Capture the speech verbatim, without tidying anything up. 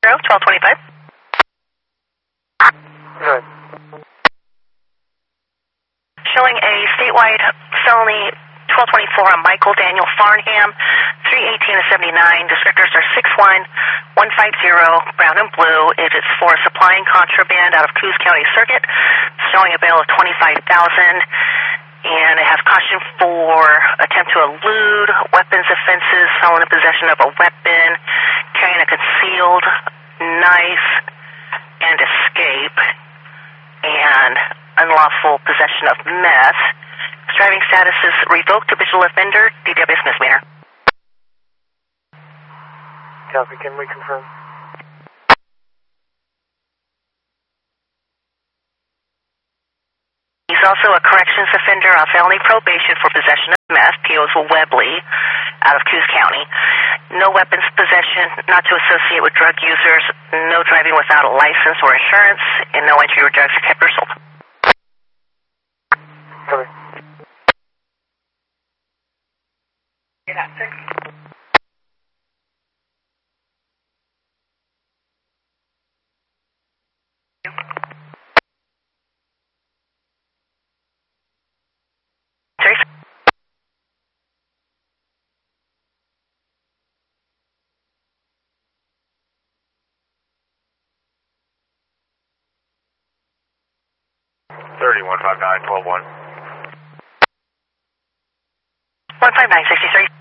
twelve twenty-five. Good. Showing a statewide felony twelve twenty-four on Michael Daniel Farnham, three eighteen to seventy-nine. Descriptors are six one one five zero, brown and blue. It is for supplying contraband out of Coos County Circuit, showing a bail of twenty-five thousand dollars. And it has caution for attempt to elude, weapons offenses, felon in possession of a weapon, carrying a concealed knife, and escape, and unlawful possession of meth. Driving status is revoked, habitual offender, D W S misdemeanor. Copy, can we confirm? He's also a corrections offender on felony probation for possession of meth, P O's Webley, out of Coos County. No weapons possession, not to associate with drug users, no driving without a license or insurance, and no entry or drugs are kept or sold. Copy. Yeah, six. Trace. Thirty one five nine twelve one. one five nine sixty three.